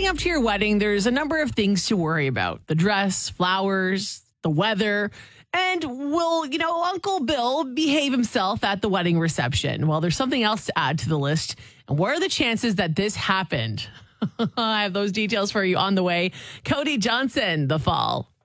leading up to your wedding, there's a number of things to worry about. The dress, flowers, the weather, and will, Uncle Bill behave himself at the wedding reception? Well, there's something else to add to the list. And what are the chances that this happened? I have those details for you on the way. Cody Johnson, The Fall.